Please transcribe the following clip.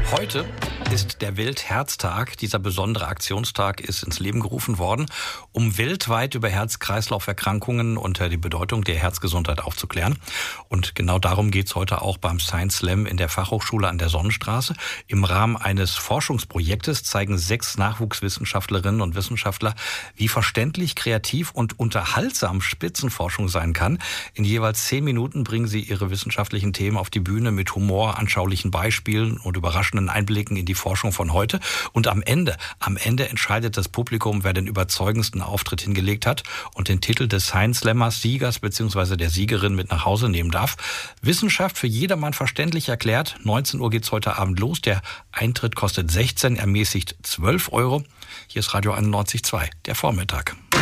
Heute ist der Weltherztag. Dieser besondere Aktionstag ist ins Leben gerufen worden, um weltweit über Herz-Kreislauf-Erkrankungen und die Bedeutung der Herzgesundheit aufzuklären. Und genau darum geht's heute auch beim Science Slam in der Fachhochschule an der Sonnenstraße. Im Rahmen eines Forschungsprojektes zeigen 6 Nachwuchswissenschaftlerinnen und Wissenschaftler, wie verständlich, kreativ und unterhaltsam Spitzenforschung sein kann. In jeweils 10 Minuten bringen sie ihre wissenschaftlichen Themen auf die Bühne mit Humor, anschaulichen Beispielen und überraschenden Einblicken in die Forschung von heute. Und am Ende entscheidet das Publikum, wer den überzeugendsten Auftritt hingelegt hat und den Titel des Science Slammers, Siegers bzw. der Siegerin mit nach Hause nehmen darf. Wissenschaft für jedermann verständlich erklärt. 19 Uhr geht's heute Abend los. Der Eintritt kostet 16, ermäßigt 12 Euro. Hier ist Radio 91.2, der Vormittag.